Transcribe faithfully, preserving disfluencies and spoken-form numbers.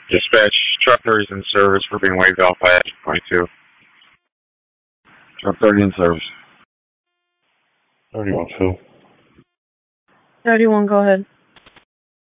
Dispatch, truck thirty is in service for being waved off by Action twenty-two. Truck thirty in service. thirty-one two. thirty-one, go ahead.